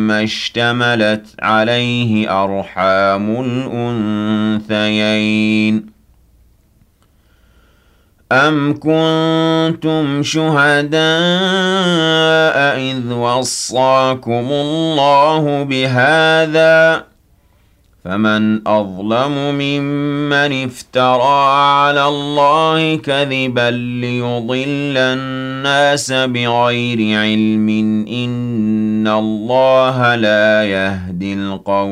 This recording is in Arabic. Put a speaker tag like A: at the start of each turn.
A: مما اشتملت عليه أرحام الأنثيين أم كنتم شهداء إذ وصاكم الله بهذا فمن أظلم ممن افترى على الله كذبا ليضل الناس بغير علم إن الله لا يهدي القوم